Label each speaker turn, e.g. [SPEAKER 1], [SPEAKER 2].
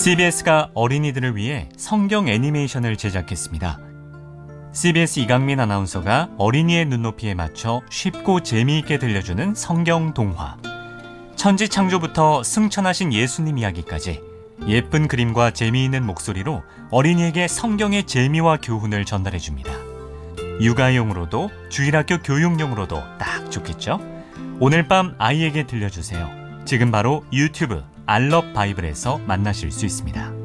[SPEAKER 1] CBS가 어린이들을 위해 성경 애니메이션을 제작했습니다. CBS 이강민 아나운서가 어린이의 눈높이에 맞춰 쉽고 재미있게 들려주는 성경 동화. 천지 창조부터 승천하신 예수님 이야기까지 예쁜 그림과 재미있는 목소리로 어린이에게 성경의 재미와 교훈을 전달해줍니다. 육아용으로도 주일학교 교육용으로도 딱 좋겠죠? 오늘 밤 아이에게 들려주세요. 지금 바로 유튜브 알럽 바이블에서 만나실 수 있습니다.